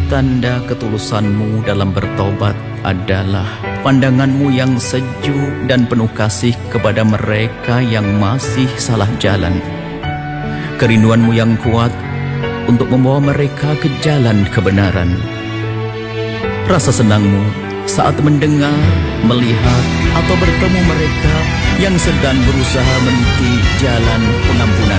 tanda ketulusanmu dalam bertobat adalah pandanganmu yang sejuk dan penuh kasih kepada mereka yang masih salah jalan. Kerinduanmu yang kuat untuk membawa mereka ke jalan kebenaran. Rasa senangmu saat mendengar, melihat, atau bertemu mereka yang sedang berusaha meniti jalan pengampunan.